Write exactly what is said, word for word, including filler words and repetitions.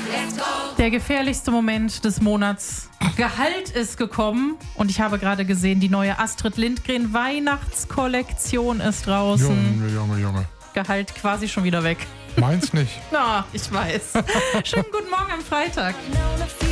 Der gefährlichste Moment des Monats. Gehalt ist gekommen und ich habe gerade gesehen, die neue Astrid Lindgren Weihnachtskollektion ist draußen. Junge, Junge, Junge. Gehalt quasi schon wieder weg. Meins nicht. Na, ich weiß. Schönen guten Morgen am Freitag.